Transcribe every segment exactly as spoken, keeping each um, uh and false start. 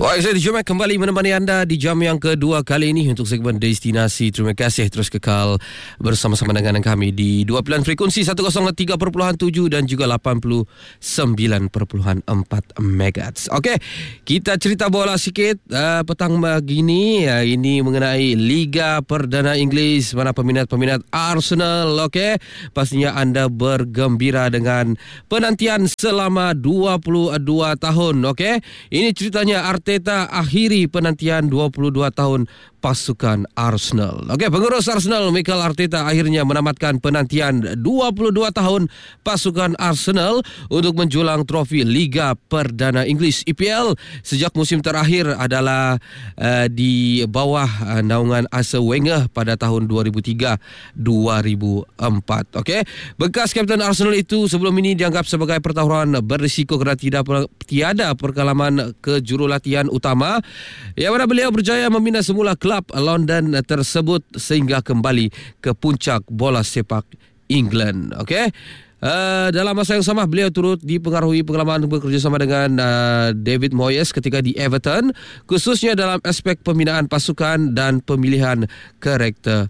Baik, saya Jumat kembali menemani anda di jam yang kedua kali ini untuk segmen Destinasi. Terima kasih terus kekal bersama-sama dengan kami di dua pilihan frekuensi seratus tiga perpuluhan tujuh dan juga lapan puluh sembilan perpuluhan empat megahertz. Okey, kita cerita bola sikit uh, petang pagi ini. Uh, ini mengenai Liga Perdana Inggeris, mana peminat-peminat Arsenal. Okey, pastinya anda bergembira dengan penantian selama dua puluh dua tahun. Okey, ini ceritanya Arteta akhiri penantian dua puluh dua tahun pasukan Arsenal. Okey, pengurus Arsenal Mikel Arteta akhirnya menamatkan penantian dua puluh dua tahun pasukan Arsenal untuk menjulang trofi Liga Perdana Inggeris E P L sejak musim terakhir adalah uh, di bawah uh, naungan Arsene Wenger pada tahun dua ribu tiga dua ribu empat. Okey, bekas kapten Arsenal itu sebelum ini dianggap sebagai pertaruhan berisiko kerana tidak tiada pengalaman ke jurulatihan utama, yang mana beliau berjaya membina semula kelab London tersebut sehingga kembali ke puncak bola sepak England. Okey, uh, dalam masa yang sama beliau turut dipengaruhi pengalaman bekerjasama dengan uh, David Moyes ketika di Everton, khususnya dalam aspek pembinaan pasukan dan pemilihan karakter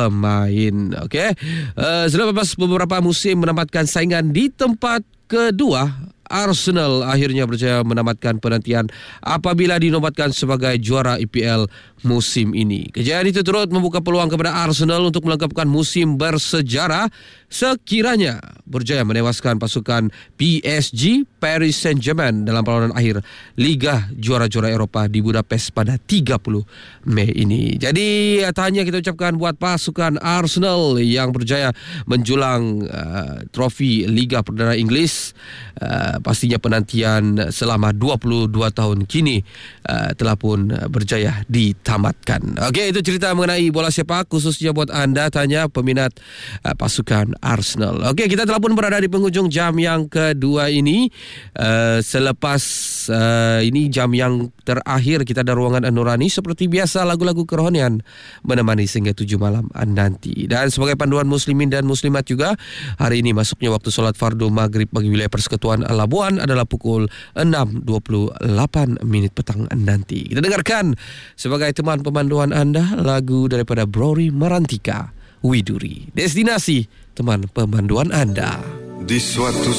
pemain. Okey, uh, selepas beberapa musim menamatkan saingan di tempat kedua, Arsenal akhirnya berjaya menamatkan penantian apabila dinobatkan sebagai juara E P L musim ini. Kejayaan itu turut membuka peluang kepada Arsenal untuk melengkapkan musim bersejarah sekiranya berjaya menewaskan pasukan P S G Paris Saint-Germain dalam perlawanan akhir Liga Juara-Juara Eropah di Budapest pada tiga puluh Mei ini. Jadi tanya kita ucapkan buat pasukan Arsenal yang berjaya menjulang uh, trofi Liga Perdana Inggeris. Uh, pastinya penantian selama dua puluh dua tahun kini uh, telah pun berjaya ditamatkan. Okey, itu cerita mengenai bola sepak khususnya buat anda tanya peminat uh, pasukan Arsenal. Okey, kita telah pun berada di penghujung jam yang kedua ini. Uh, selepas uh, ini jam yang terakhir kita ada ruangan Nurani seperti biasa, lagu-lagu kerohanian menemani sehingga tujuh malam nanti. Dan sebagai panduan muslimin dan muslimat juga, hari ini masuknya waktu solat fardu maghrib bagi wilayah Persekutuan Labuan adalah pukul enam dua puluh lapan minit petang nanti. Kita dengarkan sebagai teman pemanduan anda lagu daripada Brori Marantika, Widuri. Destinasi teman pemanduan anda. Di suatu